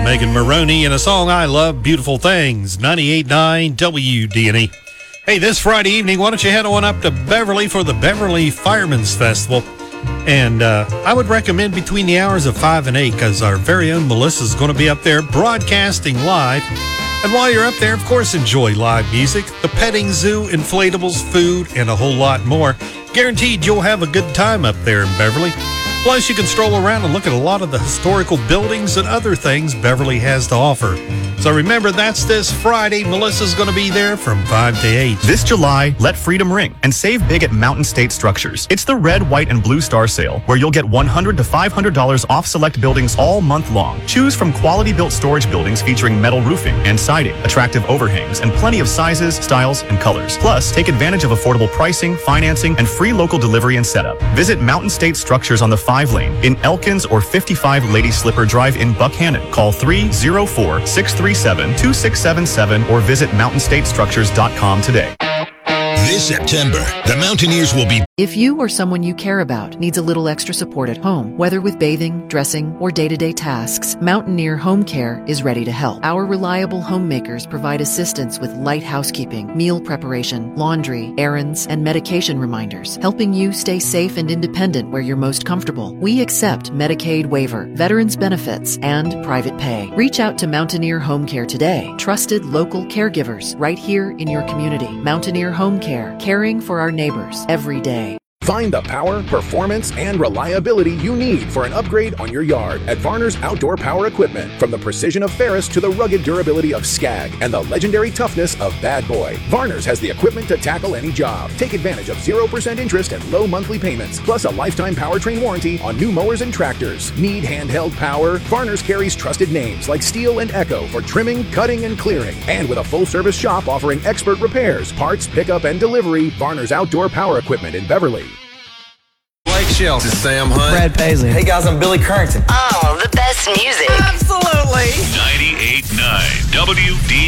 Megan Maroney in a song I love, Beautiful Things, 98.9 WDNE. Hey, this Friday evening, why don't you head on up to Beverly for the Beverly Firemen's Festival? And I would recommend between the hours of 5 and 8 because our very own Melissa's going to be up there broadcasting live. And while you're up there, of course, enjoy live music, the petting zoo, inflatables, food, and a whole lot more. Guaranteed you'll have a good time up there in Beverly. Plus, you can stroll around and look at a lot of the historical buildings and other things Beverly has to offer. So remember, that's this Friday. Melissa's going to be there from 5 to 8. This July, let freedom ring and save big at Mountain State Structures. It's the Red, White, and Blue Star Sale, where you'll get $100 to $500 off select buildings all month long. Choose from quality-built storage buildings featuring metal roofing and siding, attractive overhangs, and plenty of sizes, styles, and colors. Plus, take advantage of affordable pricing, financing, and free local delivery and setup. Visit Mountain State Structures on the 5-lane in Elkins or 55 Lady Slipper Drive in Buckhannon. Call 304-637-2677 or visit mountainstatestructures.com today. This September, the Mountaineers will be... If you or someone you care about needs a little extra support at home, whether with bathing, dressing, or day-to-day tasks, Mountaineer Home Care is ready to help. Our reliable homemakers provide assistance with light housekeeping, meal preparation, laundry, errands, and medication reminders, helping you stay safe and independent where you're most comfortable. We accept Medicaid waiver, veterans benefits, and private pay. Reach out to Mountaineer Home Care today. Trusted local caregivers right here in your community. Mountaineer Home Care, caring for our neighbors every day. Find the power, performance, and reliability you need for an upgrade on your yard at Varner's Outdoor Power Equipment. From the precision of Ferris to the rugged durability of Skag and the legendary toughness of Bad Boy, Varner's has the equipment to tackle any job. Take advantage of 0% interest and low monthly payments, plus a lifetime powertrain warranty on new mowers and tractors. Need handheld power? Varner's carries trusted names like Steel and Echo for trimming, cutting, and clearing. And with a full-service shop offering expert repairs, parts, pickup, and delivery, Varner's Outdoor Power Equipment in Beverly. Blake Shelton. This is Sam Hunt. Brad Paisley. Hey guys, I'm Billy Currington. Oh, the best music. Absolutely. 98.9 WD.